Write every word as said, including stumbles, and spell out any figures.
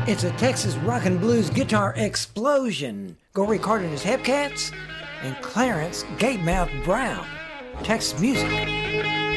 It's a Texas rock and blues guitar explosion. Gory Carter and his Hepcats and Clarence Gatemouth Brown. Texas music.